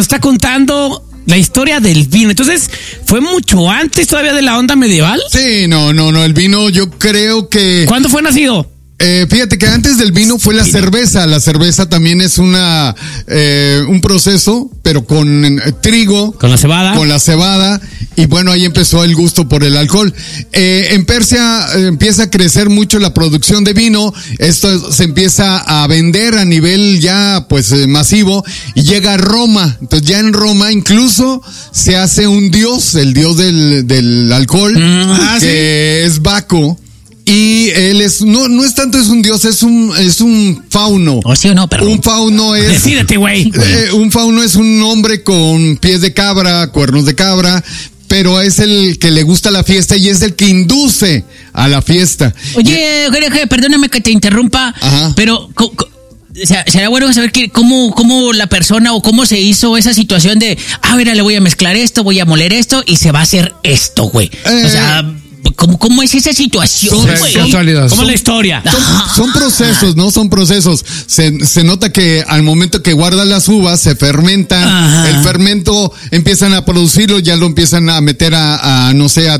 está contando la historia del vino. Entonces, ¿fue mucho antes todavía de la onda medieval? Sí, no, el vino yo creo que... ¿Cuándo fue nacido? Fíjate que antes del vino fue la cerveza. La cerveza también es un proceso, pero con trigo. Con la cebada. Con la cebada. Y bueno, ahí empezó el gusto por el alcohol. En Persia empieza a crecer mucho la producción de vino. Esto se empieza a vender a nivel ya pues masivo y llega a Roma. Entonces ya en Roma incluso se hace un dios, el dios del alcohol, que es Baco. Y él no es tanto es un dios, es un fauno. ¿O sí o no? Perdón. Un fauno es... Decídete, güey. Un fauno es un hombre con pies de cabra, cuernos de cabra, pero es el que le gusta la fiesta y es el que induce a la fiesta. Oye, perdóname que te interrumpa, pero... O sea, será bueno saber cómo la persona o cómo se hizo esa situación de, mira, le voy a mezclar esto, voy a moler esto y se va a hacer esto, güey. O sea... ¿Cómo es esa situación, güey? ¿Cómo es la historia? Son procesos, ¿no? Son procesos. Se nota que al momento que guardan las uvas, se fermentan. El fermento empiezan a producirlo, ya lo empiezan a meter a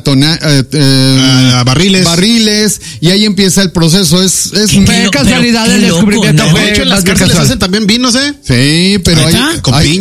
barriles. Y ahí empieza el proceso. Es casualidad el descubrimiento. ¿no? De hecho, en las cárceles hacen también vinos, Sí, pero hay